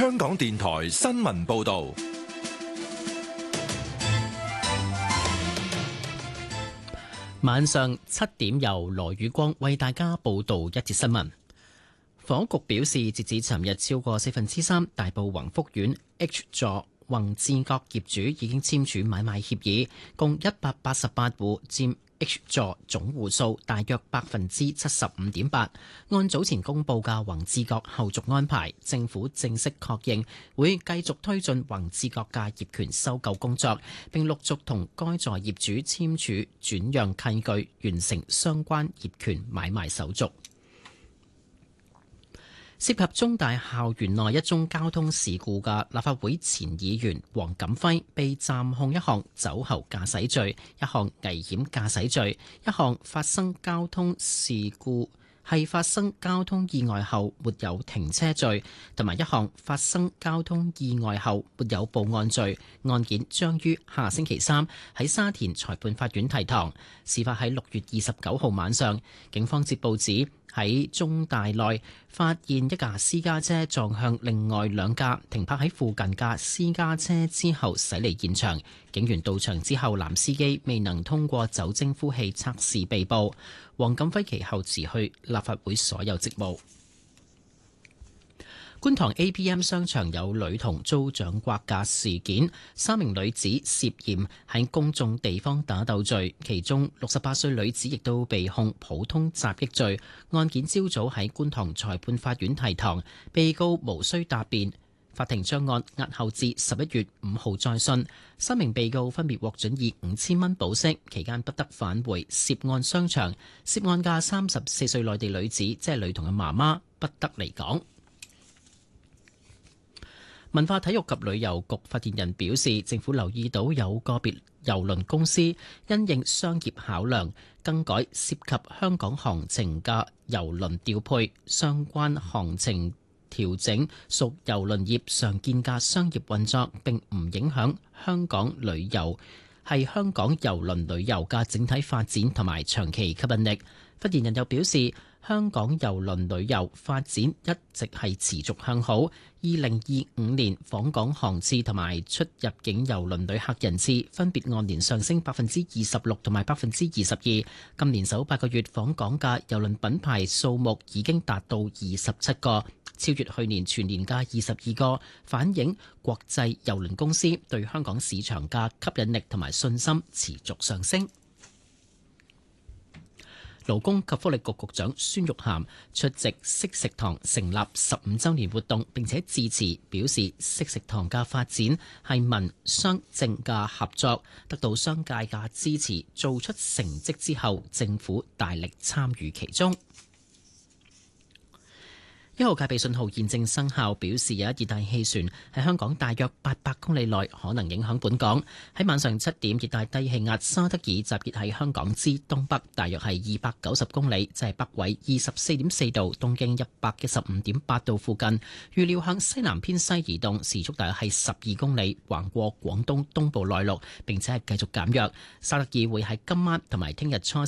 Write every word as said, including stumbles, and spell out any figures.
香港電台新聞報道。 晚上七點，由羅宇光為大家報道一節新聞。房屋局表示，截至尋日，超過四分之三大埔宏福苑 H 座宏志閣業主已經簽署買賣協議，共一百八十八戶，佔 H 座總戶數大約百分之七十五點八。按早前公佈嘅宏志閣後續安排，政府正式確認會繼續推進宏志閣嘅業權收購工作，並陸續同該座業主簽署轉讓契據，完成相關業權買賣手續。涉及中大校園內一宗交通事故嘅立法會前議員黃錦輝被暫控一項酒後駕駛罪、一項危險駕駛罪、一項發生交通事故係發生交通意外後沒有停車罪，同埋一項發生交通意外後沒有報案罪。案件將於下星期三喺沙田裁判法院提堂。事發喺六月二十九號晚上，警方接報指喺中大內發現一架私家車撞向另外兩架停泊喺附近嘅私家車之後駛離現場。警員到場之後，男司機未能通過酒精呼氣測試被捕。黃錦輝其後辭去立法會所有職務。觀塘 A P M 商場有女童遭掌摑嘅事件，三名女子涉嫌喺公眾地方打鬥罪，其中六十八歲女子亦都被控普通襲擊罪。案件朝早喺觀塘裁判法院提堂，被告無需答辯，法庭將案押後至十一月五號再訊。三名被告分別獲准以五千蚊保釋，期間不得返回涉案商場。涉案嘅三十四歲內地女子，即係女童嘅媽媽，不得離港。文化體育及旅遊局發言人表示，政府留意到有個別郵輪公司因應商業考量，更改涉及香港行程嘅郵輪調配，相關行程調整屬郵輪業常見嘅商業運作，並唔影響香港旅遊係香港郵輪旅遊嘅整體發展同埋長期吸引力。發言人又表示，香港郵輪旅遊發展一直係持續向好。二零二五年訪港航次同埋出入境郵輪旅客人次分別按年上升百分之二十六同埋百分之二十二。今年首八個月訪港嘅郵輪品牌數目已經達到二十七個，超越去年全年嘅二十二個，反映國際郵輪公司對香港市場嘅吸引力同埋信心持續上升。勞工及福利局局長孫玉菡出席惜食堂成立十五週年活動，並且致辭表示，惜食堂嘅發展係民商政嘅合作，得到商界嘅支持，做出成績之後，政府大力參與其中。一號戒備信號現正生效，表示有一熱帶氣旋喺香港大約八百公里內可能影響本港。喺晚上七點，熱帶低氣壓沙德爾集結喺香港之東北，大約係二百九十公里，即係北緯二十四點四度，東經一百一十五點八度附近。預料向西南偏西移動，時速大約係十二公里，橫過廣東東部內陸，並且係繼續減弱。沙德爾會喺今晚同埋聽日初